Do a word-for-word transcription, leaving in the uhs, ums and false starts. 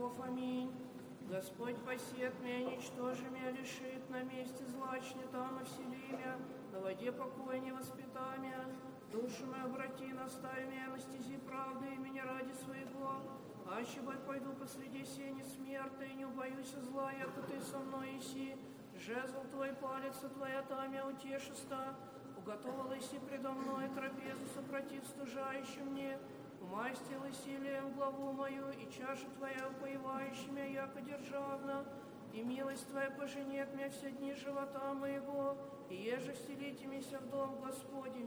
веков. Аминь. Господь посет меня, ничтожи меня, лишит на месте злачне, там и всели меня, на воде покоя не воспита меня. Душу мою обрати, настави меня на стези правды, и меня ради своего. Аще бой пойду посреди сени смерти, и не убоюсь зла, яко ты со мной иси. Жезл твой, палец твоя, там я утешиста. Уготовила иси предо мной трапезу, сопротив стужающим мне. Умастил силием главу мою, и чаша твоя упоевающими, яко державна. И милость твоя поженет меня все дни живота моего, и еже вселите меня в дом Господень.